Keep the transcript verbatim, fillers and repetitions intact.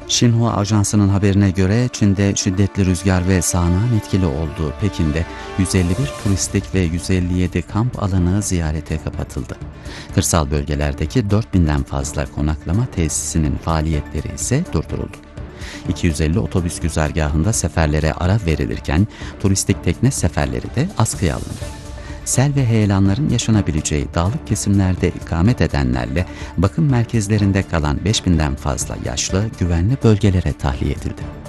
Xinhua Ajansı'nın haberine göre Çin'de şiddetli rüzgar ve sağanağın etkili olduğu Pekin'de yüz elli bir turistik ve yüz elli yedi kamp alanı ziyarete kapatıldı. Kırsal bölgelerdeki dört binden fazla konaklama tesisinin faaliyetleri ise durduruldu. iki yüz elli otobüs güzergahında seferlere ara verilirken turistik tekne seferleri de askıya alındı. Sel ve heyelanların yaşanabileceği dağlık kesimlerde ikamet edenlerle bakım merkezlerinde kalan beş binden fazla yaşlı güvenli bölgelere tahliye edildi.